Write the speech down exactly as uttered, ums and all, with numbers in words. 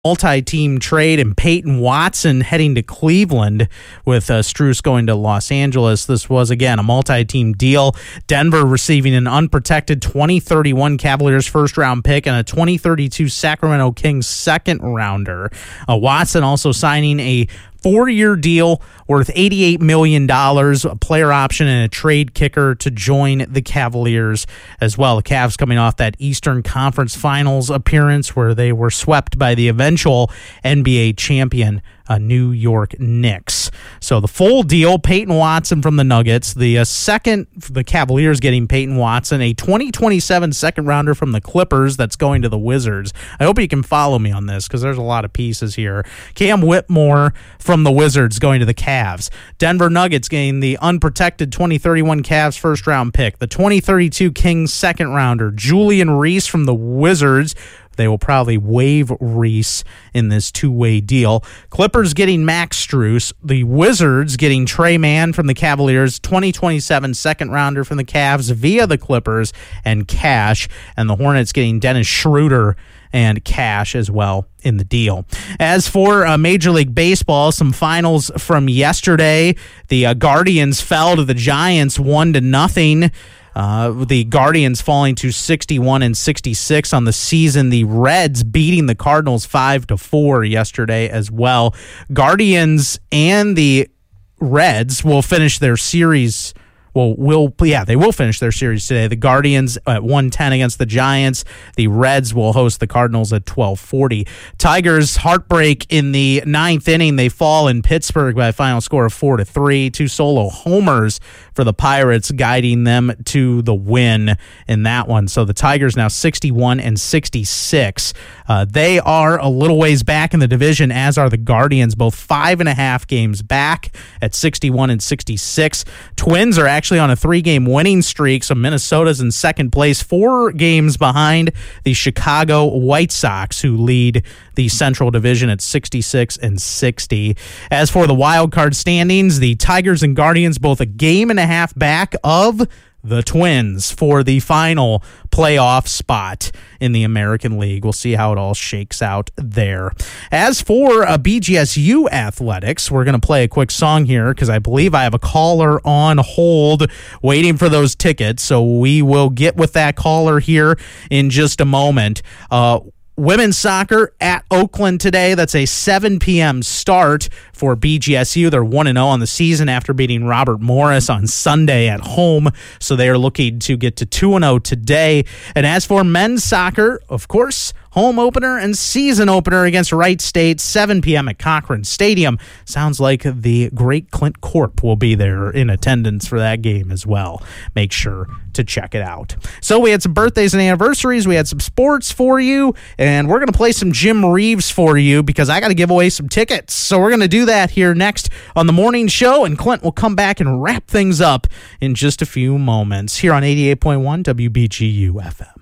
multi-team trade and Peyton Watson heading to Cleveland with uh, Strus going to Los Angeles. This was, again, a multi-team deal. Denver receiving an unprotected twenty thirty-one Cavaliers first-round pick and a twenty thirty-two Sacramento Kings second-rounder. Uh, Watson also signing a four-year deal worth eighty-eight million dollars, a player option and a trade kicker to join the Cavaliers as well. The Cavs coming off that Eastern Conference Finals appearance where they were swept by the eventual N B A champion uh, New York Knicks. So the full deal, Peyton Watson from the Nuggets, the uh, second, the Cavaliers getting Peyton Watson, a twenty twenty-seven second-rounder from the Clippers that's going to the Wizards. I hope you can follow me on this because there's a lot of pieces here. Cam Whitmore from the Wizards going to the Cavs. Denver Nuggets getting the unprotected twenty thirty-one Cavs first-round pick, the twenty thirty-two Kings second-rounder, Julian Reese from the Wizards. They will probably waive Reese in this two-way deal. Clippers getting Max Strus. The Wizards getting Trey Mann from the Cavaliers, twenty twenty-seven second-rounder from the Cavs via the Clippers, and cash. And the Hornets getting Dennis Schroeder and cash as well in the deal. As for uh, Major League Baseball, some finals from yesterday. The uh, Guardians fell to the Giants one to nothing. Uh, the Guardians falling to sixty-one and sixty-six on the season. The Reds beating the Cardinals five to four yesterday as well. Guardians and the Reds will finish their series. Well, will yeah, they will finish their series today. The Guardians at one ten against the Giants. The Reds will host the Cardinals at twelve forty. Tigers heartbreak in the ninth inning. They fall in Pittsburgh by a final score of four to three. Two solo homers for the Pirates, guiding them to the win in that one. So the Tigers now sixty-one and sixty-six. Uh, they are a little ways back in the division, as are the Guardians, both five and a half games back at sixty-one and sixty-six. Twins are actually on a three-game winning streak, so Minnesota's in second place, four games behind the Chicago White Sox, who lead the Central Division at sixty-six and sixty. As for the wild card standings, the Tigers and Guardians both a game and a half back of the Twins for the final playoff spot in the American League. We'll see how it all shakes out there. As for uh, B G S U athletics, we're going to play a quick song here because I believe I have a caller on hold waiting for those tickets. So we will get with that caller here in just a moment. Uh, Women's soccer at Oakland today. That's a seven p.m. start for B G S U. They're one and oh on the season after beating Robert Morris on Sunday at home. So they are looking to get to two and oh today. And as for men's soccer, of course, home opener and season opener against Wright State, seven p.m. at Cochran Stadium. Sounds like the great Clint Corp will be there in attendance for that game as well. Make sure to check it out. So we had some birthdays and anniversaries. We had some sports for you, and we're going to play some Jim Reeves for you because I got to give away some tickets. So we're going to do that here next on the morning show, and Clint will come back and wrap things up in just a few moments here on eighty-eight point one W B G U F M.